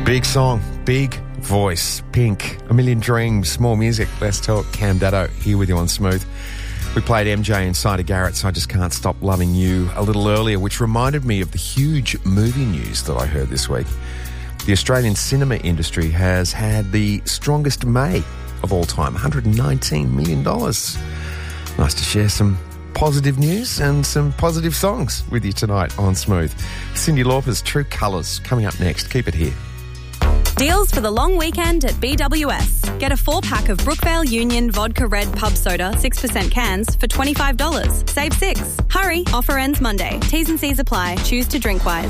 Big song, big voice, Pink, A Million Dreams, more music. Let's talk. Cam Daddo here with you on Smooth. We played MJ inside of Garrett's I Just Can't Stop Loving You a little earlier, which reminded me of the huge movie news that I heard this week. The Australian cinema industry has had the strongest May of all time, $119 million. Nice to share some positive news and some positive songs with you tonight on Smooth. Cyndi Lauper's True Colours coming up next. Keep it here. Deals for the long weekend at BWS. Get a 4-pack of Brookvale Union Vodka Red Pub Soda 6% cans for $25. Save 6. Hurry, offer ends Monday. T's and C's apply. Choose to drink wise.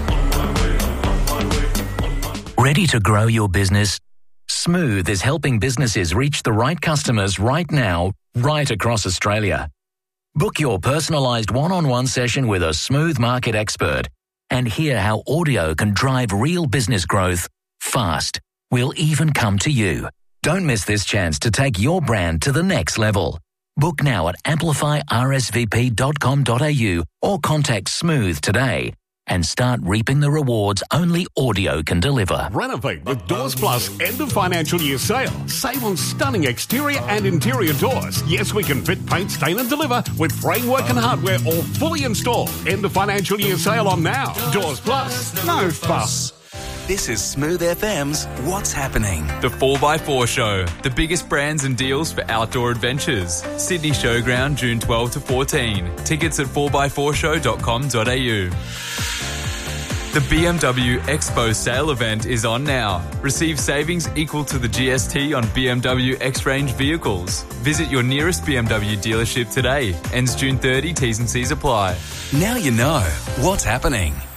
Ready to grow your business? Smooth is helping businesses reach the right customers right now, right across Australia. Book your personalised one-on-one session with a Smooth market expert and hear how audio can drive real business growth fast. We'll even come to you. Don't miss this chance to take your brand to the next level. Book now at amplifyrsvp.com.au or contact Smooth today and start reaping the rewards only audio can deliver. Renovate with Doors Plus end of financial year sale. Save on stunning exterior and interior doors. Yes, we can fit, paint, stain and deliver with framework and hardware all fully installed. End of financial year sale on now. Doors Plus, no fuss. This is Smooth FM's What's Happening. The 4x4 Show, the biggest brands and deals for outdoor adventures. Sydney Showground, June 12 to 14. Tickets at 4x4show.com.au. The BMW Expo sale event is on now. Receive savings equal to the GST on BMW X-Range vehicles. Visit your nearest BMW dealership today. Ends June 30, T's and C's apply. Now you know what's happening.